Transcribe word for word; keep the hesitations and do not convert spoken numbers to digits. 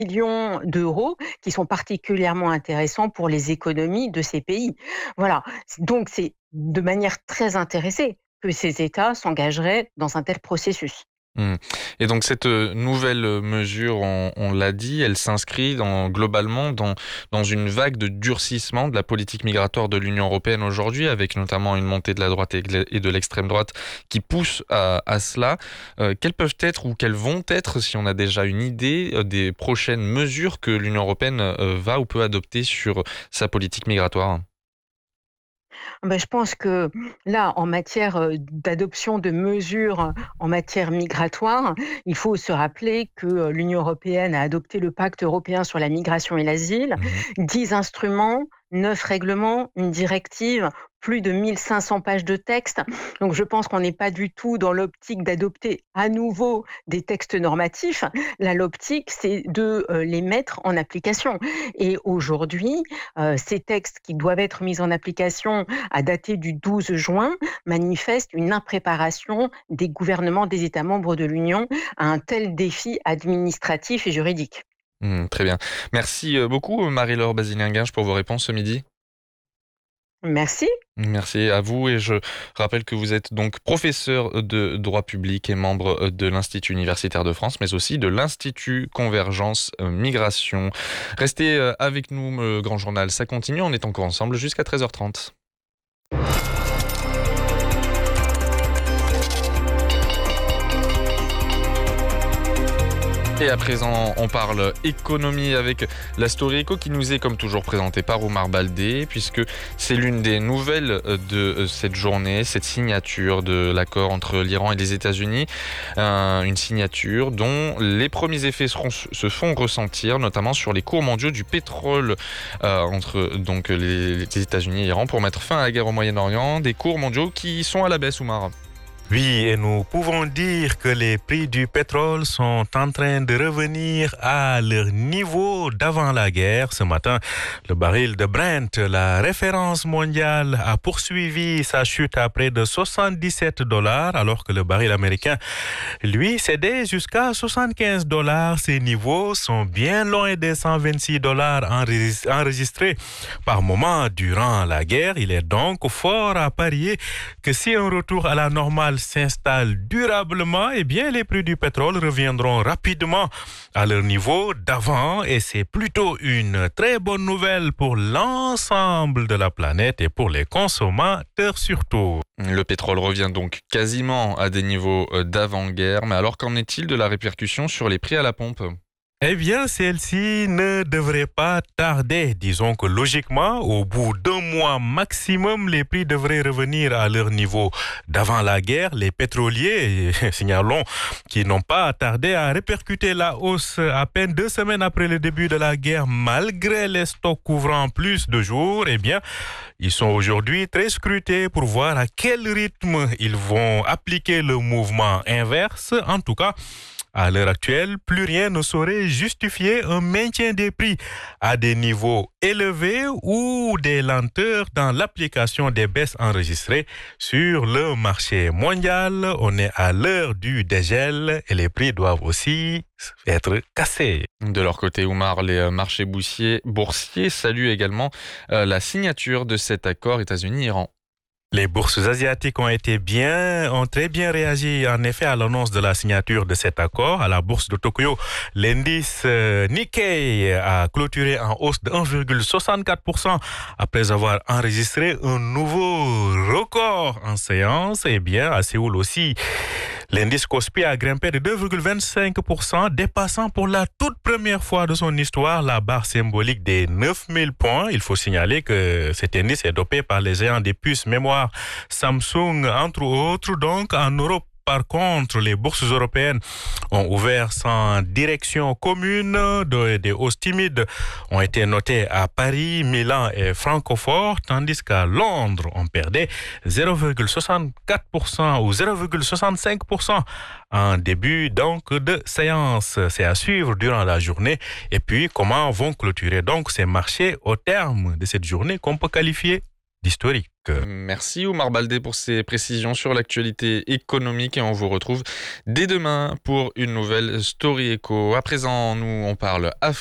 millions d'euros qui sont particulièrement intéressants pour les économies de ces pays. Voilà. Donc c'est de manière très intéressée que ces États s'engageraient dans un tel processus. Mmh. Et donc cette, heu, nouvelle, heu, mesure, on on l'a dit, elle s'inscrit dans globalement dans dans une vague de durcissement de la politique migratoire de l'Union européenne aujourd'hui, avec notamment une montée de la droite et de et de l'extrême droite qui pousse à à cela. Heu, quelles peuvent être ou quelles vont être, si on a déjà une idée, heu, des prochaines mesures que l'Union européenne, heu, va ou peut adopter sur sa politique migratoire? Bah, je pense que là, en matière, heu, d'adoption de mesures en matière migratoire, il faut se rappeler que, heu, l'Union européenne a adopté le pacte européen sur la migration et l'asile, Mmh. dix instruments, neuf règlements, une directive, plus de mille cinq cents pages de texte. Donc je pense qu'on n'est pas du tout dans l'optique d'adopter à nouveau des textes normatifs. Là, l'optique, c'est de, heu, les mettre en application et aujourd'hui, heu, ces textes qui doivent être mis en application à dater du douze juin, manifeste une impréparation des gouvernements des États membres de l'Union à un tel défi administratif et juridique. Mmh, très bien. Merci, heu, beaucoup Marie-Laure Basilien-Gage pour vos réponses ce midi. Merci. Merci à vous et je rappelle que vous êtes donc professeur de droit public et membre de l'Institut universitaire de France, mais aussi de l'Institut Convergence euh, Migration. Restez euh, avec nous, le Grand Journal, ça continue, on est encore ensemble jusqu'à treize heures trente. Et à présent, on parle économie avec la Story Eco qui nous est comme toujours présentée par Omar Baldé, puisque c'est l'une des nouvelles de cette journée, cette signature de l'accord entre l'Iran et les États-Unis. Euh, une signature dont les premiers effets seront, se font ressentir, notamment sur les cours mondiaux du pétrole euh, entre donc, les, les États-Unis et l'Iran pour mettre fin à la guerre au Moyen-Orient. Des cours mondiaux qui sont à la baisse, Omar. Oui, et nous pouvons dire que les prix du pétrole sont en train de revenir à leur niveau d'avant la guerre. Ce matin, le baril de Brent, la référence mondiale, a poursuivi sa chute à près de soixante-dix-sept dollars, alors que le baril américain, lui, cédait jusqu'à soixante-quinze dollars. Ces niveaux sont bien loin des cent vingt-six dollars enregistrés par moment durant la guerre. Il est donc fort à parier que si un retour à la normale s'installe durablement, eh bien, les prix du pétrole reviendront rapidement à leur niveau d'avant et c'est plutôt une très bonne nouvelle pour l'ensemble de la planète et pour les consommateurs surtout. Le pétrole revient donc quasiment à des niveaux d'avant-guerre, mais alors qu'en est-il de la répercussion sur les prix à la pompe ? Eh bien, celle-ci ne devrait pas tarder. Disons que logiquement, au bout d'un mois maximum, les prix devraient revenir à leur niveau d'avant la guerre. Les pétroliers, signalons, qui n'ont pas tardé à répercuter la hausse à peine deux semaines après le début de la guerre, malgré les stocks couvrant plus de jours, eh bien, ils sont aujourd'hui très scrutés pour voir à quel rythme ils vont appliquer le mouvement inverse. En tout cas, à l'heure actuelle, plus rien ne saurait justifier un maintien des prix à des niveaux élevés ou des lenteurs dans l'application des baisses enregistrées sur le marché mondial. On est à l'heure du dégel et les prix doivent aussi être cassés. De leur côté, Oumar, les marchés boursiers, boursiers saluent également euh, la signature de cet accord États-Unis-Iran. Les bourses asiatiques ont été bien, ont très bien réagi en effet à l'annonce de la signature de cet accord. À la bourse de Tokyo, l'indice euh, Nikkei a clôturé en hausse de un virgule soixante-quatre pour cent après avoir enregistré un nouveau record en séance. Et bien, à Séoul aussi, l'indice Kospi a grimpé de deux virgule vingt-cinq pour cent, dépassant pour la toute première fois de son histoire la barre symbolique des neuf mille points. Il faut signaler que cet indice est dopé par les géants des puces mémoire Samsung, entre autres. Donc, en Europe, par contre, les bourses européennes ont ouvert sans direction commune. De, des hausses timides ont été notées à Paris, Milan et Francfort, tandis qu'à Londres, on perdait zéro virgule soixante-quatre pour cent ou zéro virgule soixante-cinq pour cent en début donc de séance. C'est à suivre durant la journée. Et puis, comment vont clôturer donc ces marchés au terme de cette journée qu'on peut qualifier d'historique. Merci Oumar Baldé pour ces précisions sur l'actualité économique et on vous retrouve dès demain pour une nouvelle Story Echo. À présent, nous on parle Afrique.